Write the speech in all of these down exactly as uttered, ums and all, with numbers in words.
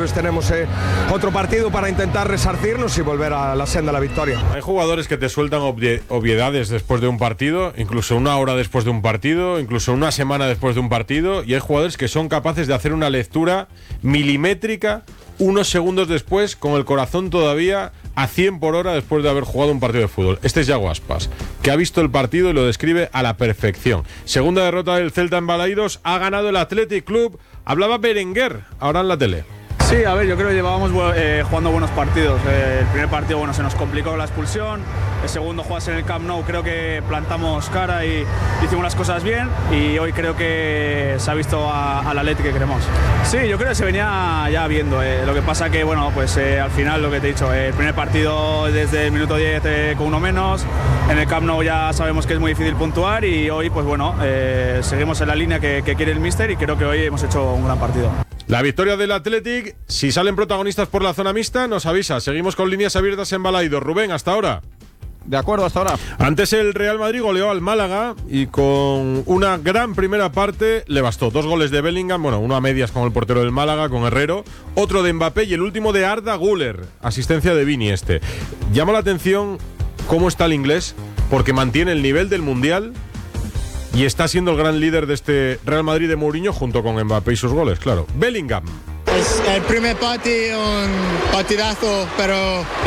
jueves tenemos eh, otro partido para intentar resarcirnos y volver a la senda de la victoria. Hay jugadores que te sueltan obvie- obviedades después de un partido, incluso una hora después de un partido, incluso una semana después de un partido, y hay jugadores que son capaces de hacer una lectura milimétrica unos segundos después, con el corazón todavía a cien por hora después de haber jugado un partido de fútbol. Este es Yago Aspas, que ha visto el partido y lo describe a la perfección. Segunda derrota del Celta en Balaídos, ha ganado el Athletic Club. Hablaba Berenguer, ahora en la tele. Sí, a ver, yo creo que llevábamos eh, jugando buenos partidos. Eh, el primer partido, bueno, se nos complicó la expulsión. El segundo, jugarse en el Camp Nou, creo que plantamos cara y hicimos las cosas bien. Y hoy creo que se ha visto al Athletic que queremos. Sí, yo creo que se venía ya viendo. Eh, lo que pasa que, bueno, pues eh, al final lo que te he dicho, eh, el primer partido desde el minuto diez eh, con uno menos. En el Camp Nou ya sabemos que es muy difícil puntuar y hoy, pues bueno, eh, seguimos en la línea que, que quiere el míster y creo que hoy hemos hecho un gran partido. La victoria del Athletic, si salen protagonistas por la zona mixta, nos avisa. Seguimos con líneas abiertas en Balaídos. Rubén, hasta ahora. De acuerdo, hasta ahora. Antes el Real Madrid goleó al Málaga y con una gran primera parte le bastó. Dos goles de Bellingham, bueno, uno a medias con el portero del Málaga, con Herrero, otro de Mbappé y el último de Arda Güler, asistencia de Vini este. Llama la atención cómo está el inglés, porque mantiene el nivel del Mundial y está siendo el gran líder de este Real Madrid de Mourinho junto con Mbappé y sus goles, claro. Bellingham. Es el primer partido, un partidazo, pero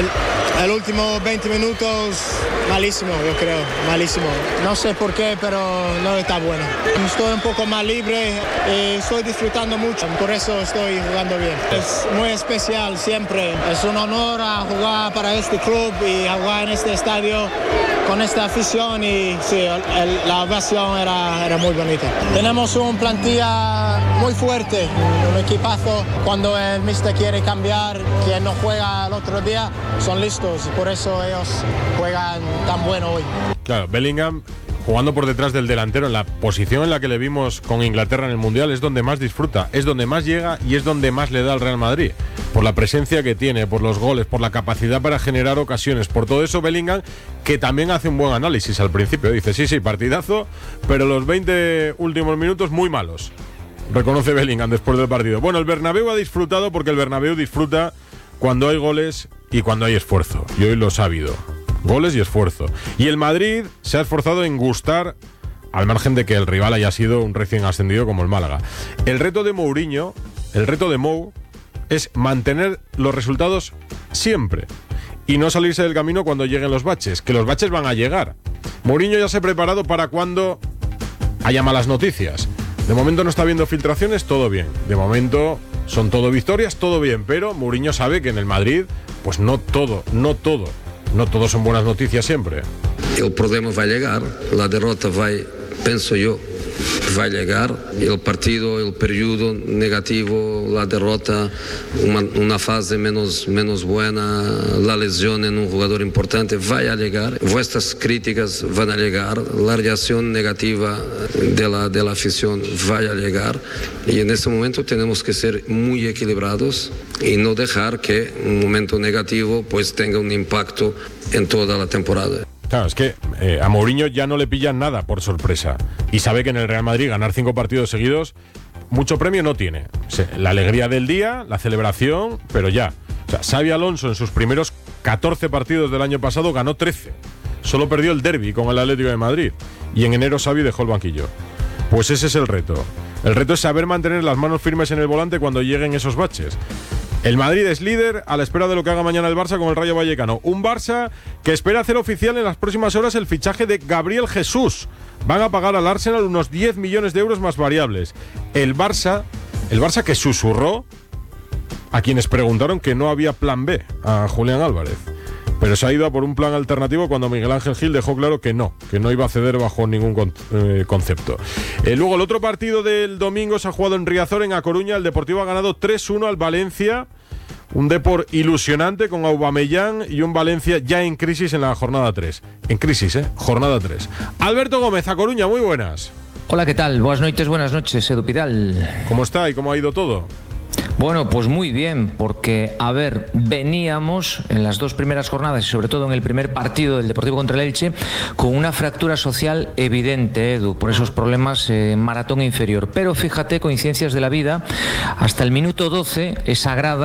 el, el último veinte minutos, malísimo, yo creo, malísimo. No sé por qué, pero no está bueno. Estoy un poco más libre y estoy disfrutando mucho, por eso estoy jugando bien. Es muy especial siempre, es un honor a jugar para este club y a jugar en este estadio con esta afición y sí, el, la ovación era, era muy bonita. Tenemos una plantilla muy fuerte, un equipazo. Cuando el míster quiere cambiar, quien no juega el otro día, son listos y por eso ellos juegan tan bueno hoy. Claro, Bellingham jugando por detrás del delantero en la posición en la que le vimos con Inglaterra en el Mundial es donde más disfruta, es donde más llega y es donde más le da al Real Madrid. Por la presencia que tiene, por los goles, por la capacidad para generar ocasiones, por todo eso Bellingham, que también hace un buen análisis al principio. Dice, sí, sí, partidazo, pero los veinte últimos minutos muy malos. Reconoce Bellingham después del partido. Bueno, el Bernabéu ha disfrutado porque el Bernabéu disfruta cuando hay goles y cuando hay esfuerzo. Y hoy lo ha habido. Goles y esfuerzo. Y el Madrid se ha esforzado en gustar, al margen de que el rival haya sido un recién ascendido como el Málaga. El reto de Mourinho, el reto de Mou, es mantener los resultados siempre y no salirse del camino cuando lleguen los baches, que los baches van a llegar. Mourinho ya se ha preparado para cuando haya malas noticias. De momento no está habiendo filtraciones, todo bien. De momento son todo victorias, todo bien. Pero Mourinho sabe que en el Madrid, pues no todo, no todo, no todo son buenas noticias siempre. El problema va a llegar, la derrota va, pienso yo, va a llegar. El partido, el periodo negativo, la derrota, una, una fase menos, menos buena, la lesión en un jugador importante, va a llegar. Vuestras críticas van a llegar, la reacción negativa de la, de la afición va a llegar. Y en este momento tenemos que ser muy equilibrados y no dejar que un momento negativo pues tenga un impacto en toda la temporada. Claro, es que eh, a Mourinho ya no le pillan nada por sorpresa y sabe que en el Real Madrid ganar cinco partidos seguidos mucho premio no tiene. O sea, la alegría del día, la celebración, pero ya. O sea, Xabi Alonso en sus primeros catorce partidos del año pasado ganó trece. Solo perdió el derbi con el Atlético de Madrid y en enero Xavi dejó el banquillo. Pues ese es el reto. El reto es saber mantener las manos firmes en el volante cuando lleguen esos baches. El Madrid es líder a la espera de lo que haga mañana el Barça con el Rayo Vallecano. Un Barça que espera hacer oficial en las próximas horas el fichaje de Gabriel Jesús. Van a pagar al Arsenal unos diez millones de euros más variables. El Barça, el Barça que susurró a quienes preguntaron que no había plan B a Julián Álvarez. Pero se ha ido a por un plan alternativo cuando Miguel Ángel Gil dejó claro que no, que no iba a ceder bajo ningún con, eh, concepto. Eh, luego el otro partido del domingo se ha jugado en Riazor, en A Coruña. El Deportivo ha ganado tres uno al Valencia. Un Depor ilusionante con Aubameyang y un Valencia ya en crisis en la jornada tres. En crisis, ¿eh? Jornada tres. Alberto Gómez, A Coruña, muy buenas. Hola, ¿qué tal? Buenas noches, buenas noches, Edu Pidal. ¿Cómo está y cómo ha ido todo? Bueno, pues muy bien, porque, a ver, veníamos en las dos primeras jornadas y sobre todo en el primer partido del Deportivo contra el Elche con una fractura social evidente, Edu, por esos problemas en maratón inferior. Pero fíjate, coincidencias de la vida, hasta el minuto doce, esa grada